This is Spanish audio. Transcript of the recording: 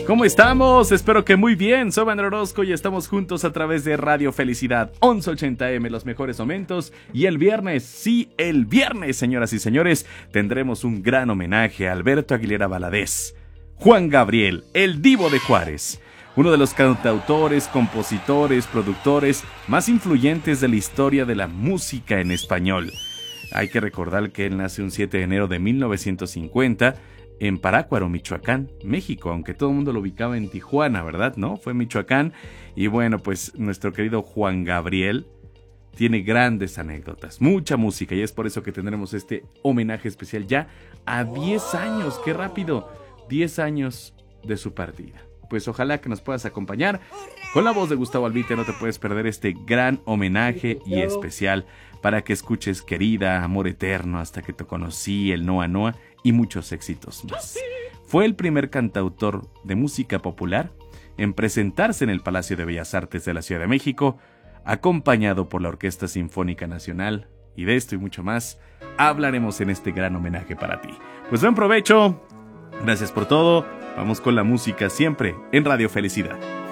¿Cómo estamos? Espero que muy bien. Soy Manuel Orozco y estamos juntos a través de Radio Felicidad 1180M, los mejores momentos. Y el viernes, sí, el viernes, señoras y señores, tendremos un gran homenaje a Alberto Aguilera Valadez, Juan Gabriel, el Divo de Juárez, uno de los cantautores, compositores, productores más influyentes de la historia de la música en español. Hay que recordar que él nace un 7 de enero de 1950 en Parácuaro, Michoacán, México, aunque todo el mundo lo ubicaba en Tijuana, ¿verdad? ¿No? Fue Michoacán. Y bueno, pues nuestro querido Juan Gabriel tiene grandes anécdotas, mucha música, y es por eso que tendremos este homenaje especial ya a 10 años, ¡qué rápido! 10 años de su partida. Pues ojalá que nos puedas acompañar. Con la voz de Gustavo Albite no te puedes perder este gran homenaje y especial para que escuches Querida, Amor Eterno, Hasta que te conocí, El Noa Noa y muchos éxitos más. Fue el primer cantautor de música popular en presentarse en el Palacio de Bellas Artes de la Ciudad de México, acompañado por la Orquesta Sinfónica Nacional. Y de esto y mucho más hablaremos en este gran homenaje para ti. Pues buen provecho, gracias por todo. Vamos con la música siempre en Radio Felicidad.